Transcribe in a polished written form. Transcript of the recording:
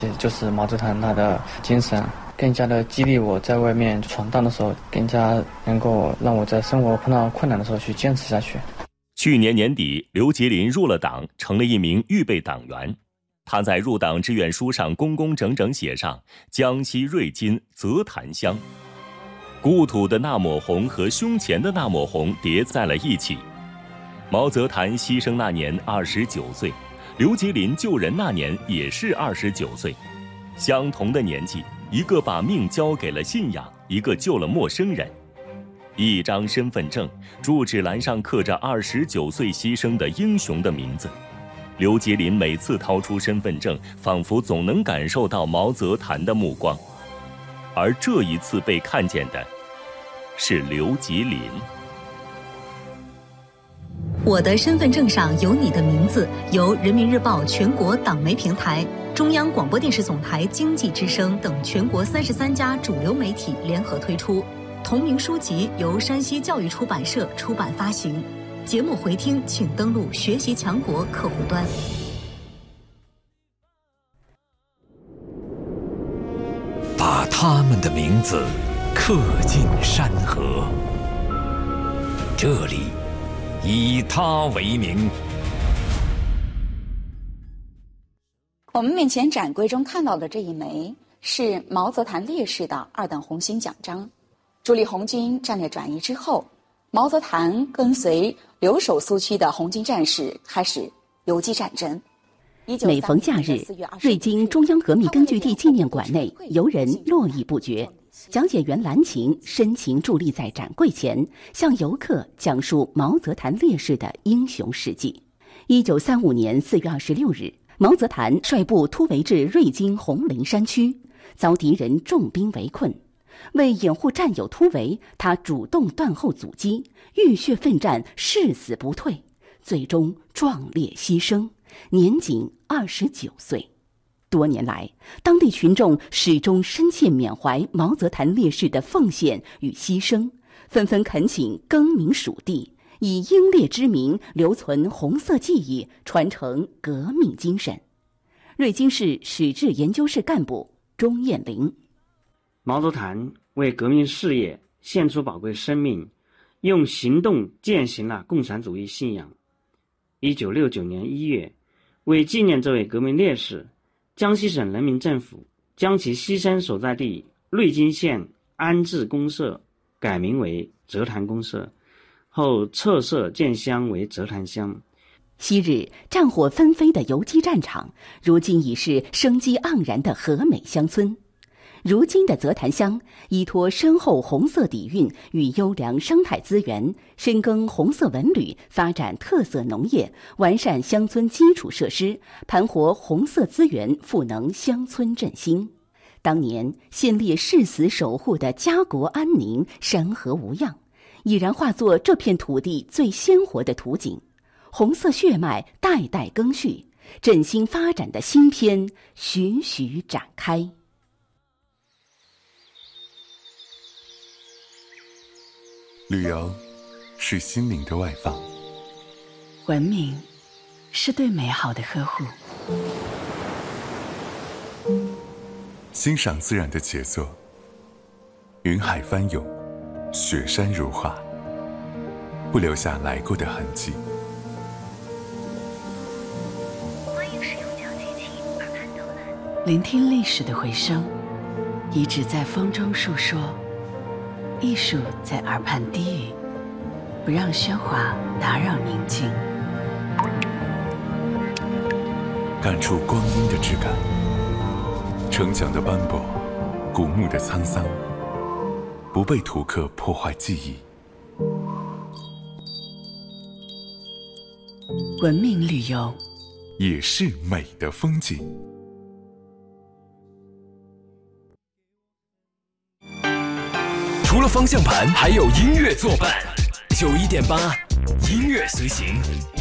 就是毛泽东他的精神，更加的激励我在外面闯荡的时候，更加能够让我在生活碰到困难的时候去坚持下去。 去年年底，刘杰林入了党，成了一名预备党员。他在入党志愿书上工工整整写上江西瑞金泽潭乡，故土的那抹红和胸前的那抹红叠在了一起。毛泽东牺牲那年29岁，刘杰林救人那年也是29岁，相同的年纪，一个把命交给了信仰，一个救了陌生人。一张身份证，住址栏上刻着29岁牺牲的英雄的名字。刘杰林每次掏出身份证，仿佛总能感受到毛泽东的目光。而这一次被看见的是刘杰林。 我的身份证上有你的名字，由人民日报全国党媒平台、中央广播电视总台经济之声等全国33家主流媒体联合推出。同名书籍由山西教育出版社出版发行。节目回听请登录学习强国客户端。 把他们的名字刻进山河，这里以他为名。 我们面前展柜中看到的这一枚是毛泽东烈士的2等红星奖章。主力红军战略转移之后，毛泽东跟随留守苏区的红军战士开始游击战争。 每逢假日，瑞金中央革命根据地纪念馆内游人络绎不绝，讲解员蓝琴深情伫立在展柜前，向游客讲述毛泽东烈士的英雄事迹。1935年4月26日，毛泽东率部突围至瑞金红陵山区，遭敌人重兵围困。为掩护战友突围，他主动断后阻击，浴血奋战，誓死不退，最终壮烈牺牲，年仅29岁。多年来，当地群众始终深切缅怀毛泽东烈士的奉献与牺牲，纷纷恳请更名属地，以英烈之名留存红色记忆，传承革命精神。瑞金市史志研究室干部钟艳玲： 毛泽东为革命事业献出宝贵生命，用行动践行了共产主义信仰。1969年1月，为纪念这位革命烈士，江西省人民政府将其牺牲所在地瑞金县安置公社改名为泽潭公社，后撤设建乡为泽潭乡。 昔日战火纷飞的游击战场，如今已是生机盎然的和美乡村。如今的泽潭乡依托深厚红色底蕴与优良生态资源，深耕红色文旅，发展特色农业，完善乡村基础设施，盘活红色资源，赋能乡村振兴。当年献烈誓死守护的家国安宁、山河无恙，已然化作这片土地最鲜活的图景。红色血脉代代更续，振兴发展的新篇徐徐展开。 旅游是心灵的外放， 文明是对美好的呵护， 欣赏自然的杰作，云海翻涌，雪山如画，不留下来过的痕迹。 欢迎使用小机器耳畔导览，聆听历史的回声，遗址在风中述说，艺术在耳畔低语，不让喧哗打扰宁静， 感触光阴的质感，城墙的斑驳，古墓的沧桑，不被图刻破坏记忆。 文明旅游也是美的风景。 除了方向盘，还有音乐作伴。91.8，音乐随行。